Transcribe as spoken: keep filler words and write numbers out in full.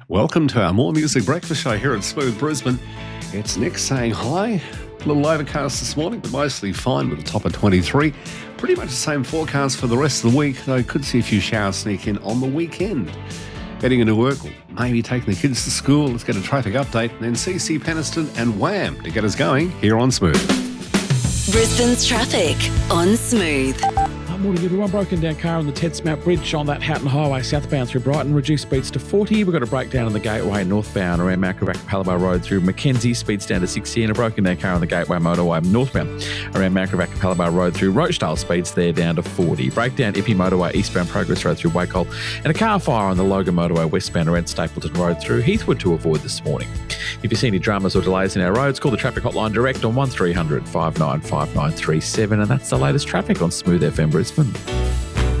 Welcome to our More Music Breakfast Show here at Smooth Brisbane. It's Nick saying hi. A little overcast this morning, but mostly fine with a top of twenty-three. Pretty much the same forecast for the rest of the week, though could see a few showers sneak in on the weekend. Heading into work, or maybe taking the kids to school. Let's get a traffic update, and then C C Peniston and Wham to get us going here on Smooth. Brisbane's traffic on Smooth. Morning everyone. Broken down car on the Ted Smout Bridge on that Houghton Highway southbound through Brighton. Reduced speeds to forty. We've got a breakdown on the Gateway northbound around Macquarie Palabar Road through Mackenzie. Speeds down to sixty, and a broken down car on the Gateway motorway northbound around Macquarie Palabar Road through Rochdale. Speeds there down to forty. Breakdown Ippy Motorway eastbound Progress Road through Wacol, and a car fire on the Logan Motorway westbound around Stapleton Road through Heathwood to avoid this morning. If you see any dramas or delays in our roads, call the traffic hotline direct on one three hundred five nine five nine three seven, and that's the latest traffic on Smooth F M Brisbane.